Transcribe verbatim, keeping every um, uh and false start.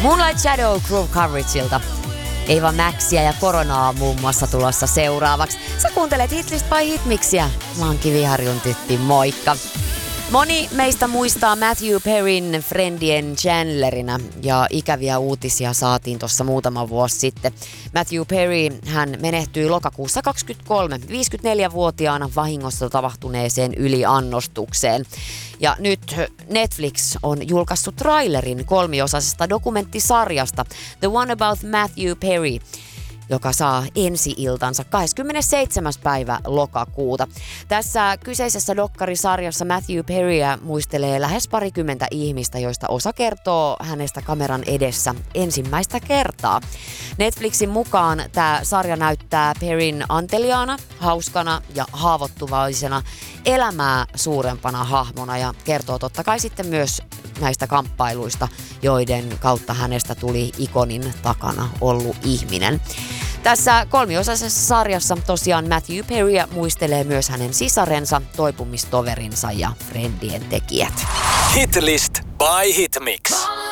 Moonlight Shadow Groove Coverageilta. Eva Maxia ja Koronaa muun muassa tulossa seuraavaksi. Sä kuuntelet Hitlist by Hitmixiä. Mä oon Kiviharjun Tytti, moikka. Moni meistä muistaa Matthew Perryn Friendien Chandlerina ja ikäviä uutisia saatiin tuossa muutama vuosi sitten. Matthew Perry, hän menehtyi lokakuussa kaksikymmentäkolme viisikymmentäneljävuotiaana vahingossa tapahtuneeseen yliannostukseen. Ja nyt Netflix on julkaissut trailerin kolmiosaisesta dokumenttisarjasta The One About Matthew Perry, joka saa ensi-iltansa kahdeskymmenesseitsemäs päivä lokakuuta. Tässä kyseisessä dokkarisarjassa Matthew Perryä muistelee lähes parikymmentä ihmistä, joista osa kertoo hänestä kameran edessä ensimmäistä kertaa. Netflixin mukaan tämä sarja näyttää Perryn anteliaana, hauskana ja haavoittuvaisena elämää suurempana hahmona ja kertoo totta kai sitten myös näistä kamppailuista, joiden kautta hänestä tuli ikonin takana ollut ihminen. Tässä kolmiosaisessa sarjassa tosiaan Matthew Perryä muistelee myös hänen sisarensa, toipumistoverinsa ja Friendien tekijät. Hitlist by Hitmix.